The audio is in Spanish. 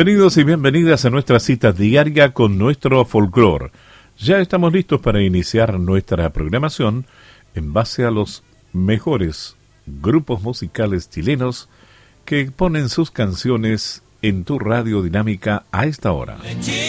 Bienvenidos y bienvenidas a nuestra cita diaria con nuestro folclore. Ya estamos listos para iniciar nuestra programación en base a los mejores grupos musicales chilenos que ponen sus canciones en tu radio dinámica a esta hora.